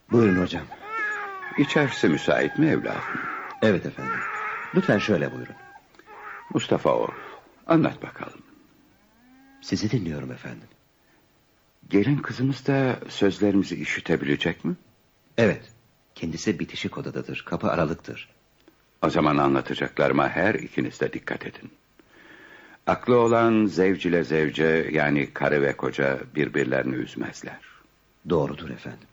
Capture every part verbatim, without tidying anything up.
Buyurun hocam. İçerisi müsait mi evladım? Evet efendim. Lütfen şöyle buyurun. Mustafa oğul, anlat bakalım. Sizi dinliyorum efendim. Gelin kızımız da sözlerimizi işitebilecek mi? Evet. Kendisi bitişik odadadır. Kapı aralıktır. O zaman anlatacaklarıma her ikiniz de dikkat edin. Aklı olan zevc ile zevce, yani karı ve koca birbirlerini üzmezler. Doğrudur efendim.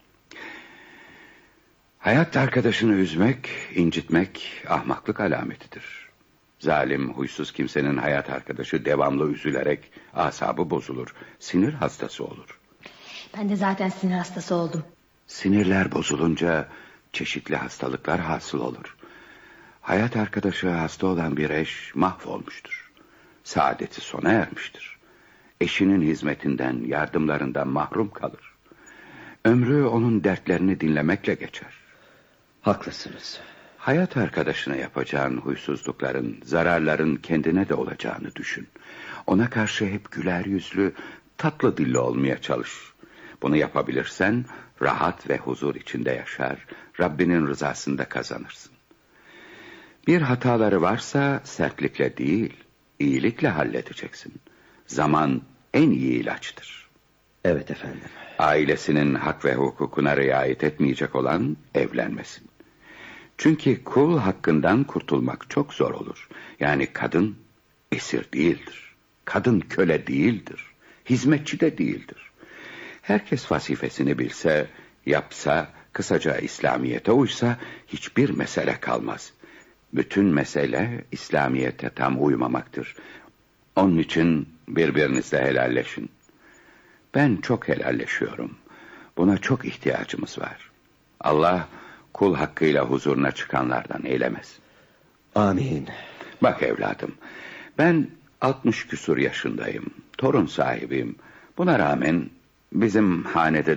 Hayat arkadaşını üzmek, incitmek ahmaklık alametidir. Zalim, huysuz kimsenin hayat arkadaşı devamlı üzülerek asabı bozulur, sinir hastası olur. Ben de zaten sinir hastası oldum. Sinirler bozulunca çeşitli hastalıklar hasıl olur. Hayat arkadaşı hasta olan bir eş mahvolmuştur. Saadeti sona ermiştir. Eşinin hizmetinden, yardımlarından mahrum kalır. Ömrü onun dertlerini dinlemekle geçer. Haklısınız. Hayat arkadaşına yapacağın huysuzlukların, zararların kendine de olacağını düşün. Ona karşı hep güler yüzlü, tatlı dilli olmaya çalış. Bunu yapabilirsen rahat ve huzur içinde yaşar, Rabbinin rızasını da kazanırsın. Bir hataları varsa sertlikle değil, iyilikle halledeceksin. Zaman en iyi ilaçtır. Evet efendim. Ailesinin hak ve hukukuna riayet etmeyecek olan evlenmesin. Çünkü kul hakkından kurtulmak çok zor olur. Yani kadın esir değildir. Kadın köle değildir. Hizmetçi de değildir. Herkes vazifesini bilse, yapsa, kısaca İslamiyet'e uysa hiçbir mesele kalmaz. Bütün mesele İslamiyet'e tam uymamaktır. Onun için birbirinizle helalleşin. Ben çok helalleşiyorum. Buna çok ihtiyacımız var. Allah kul hakkıyla huzuruna çıkanlardan eylemez. Amin. Bak evladım, ben altmış küsur yaşındayım. Torun sahibiyim. Buna rağmen bizim hanede